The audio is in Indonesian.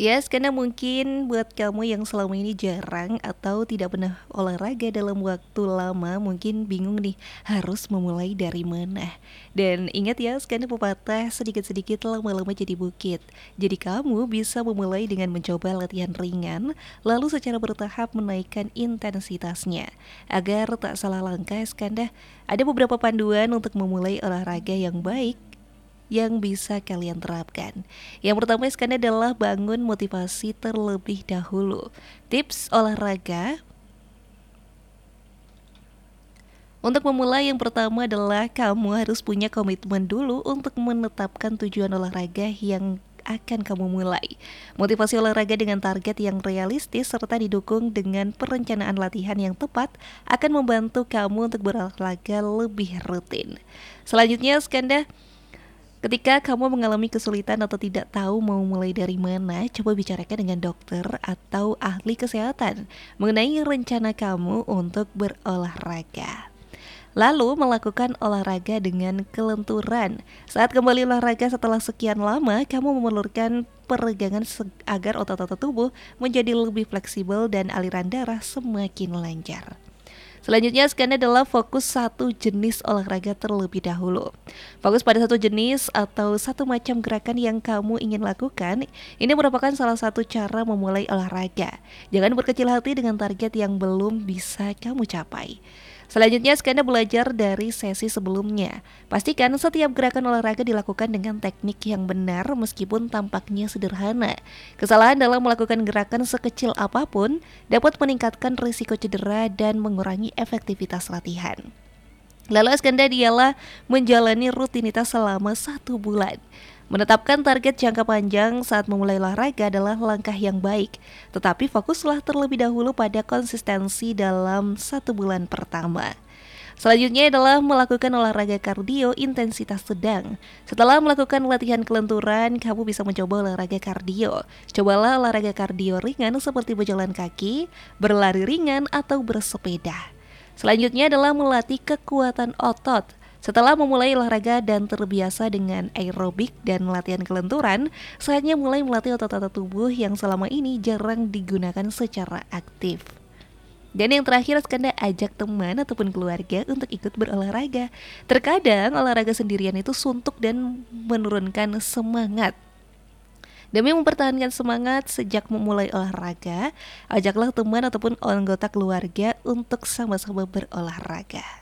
Yes, karena mungkin buat kamu yang selama ini jarang atau tidak pernah olahraga dalam waktu lama, mungkin bingung nih harus memulai dari mana. Dan ingat ya, karena pepatah sedikit-sedikit lama-lama jadi bukit. Jadi kamu bisa memulai dengan mencoba latihan ringan, lalu secara bertahap menaikkan intensitasnya. Agar tak salah langkah, Skanda, ada beberapa panduan untuk memulai olahraga yang baik yang bisa kalian terapkan. Yang pertama sekali adalah bangun motivasi terlebih dahulu. Tips olahraga untuk memulai yang pertama adalah kamu harus punya komitmen dulu untuk menetapkan tujuan olahraga yang akan kamu mulai. Motivasi olahraga dengan target yang realistis serta didukung dengan perencanaan latihan yang tepat akan membantu kamu untuk berolahraga lebih rutin. Selanjutnya, Skanda, ketika kamu mengalami kesulitan atau tidak tahu mau mulai dari mana, coba bicarakan dengan dokter atau ahli kesehatan mengenai rencana kamu untuk berolahraga. Lalu melakukan olahraga dengan kelenturan. Saat kembali olahraga setelah sekian lama, kamu memerlukan peregangan agar otot-otot tubuh menjadi lebih fleksibel dan aliran darah semakin lancar. Selanjutnya skena adalah fokus satu jenis olahraga terlebih dahulu. Fokus pada satu jenis atau satu macam gerakan yang kamu ingin lakukan. Ini merupakan salah satu cara memulai olahraga. Jangan berkecil hati dengan target yang belum bisa kamu capai. Selanjutnya, skena belajar dari sesi sebelumnya. Pastikan setiap gerakan olahraga dilakukan dengan teknik yang benar meskipun tampaknya sederhana. Kesalahan dalam melakukan gerakan sekecil apapun dapat meningkatkan risiko cedera dan mengurangi efektivitas latihan. Lalu skena dialah menjalani rutinitas selama 1 bulan. Menetapkan target jangka panjang saat memulai olahraga adalah langkah yang baik, tetapi fokuslah terlebih dahulu pada konsistensi dalam 1 bulan pertama. Selanjutnya adalah melakukan olahraga kardio intensitas sedang. Setelah melakukan latihan kelenturan, kamu bisa mencoba olahraga kardio. Cobalah olahraga kardio ringan seperti berjalan kaki, berlari ringan, atau bersepeda. Selanjutnya adalah melatih kekuatan otot. Setelah memulai olahraga dan terbiasa dengan aerobik dan latihan kelenturan, saatnya mulai melatih otot-otot tubuh yang selama ini jarang digunakan secara aktif. Dan yang terakhir, Skanda ajak teman ataupun keluarga untuk ikut berolahraga. Terkadang olahraga sendirian itu suntuk dan menurunkan semangat. Demi mempertahankan semangat sejak memulai olahraga, ajaklah teman ataupun anggota keluarga untuk sama-sama berolahraga.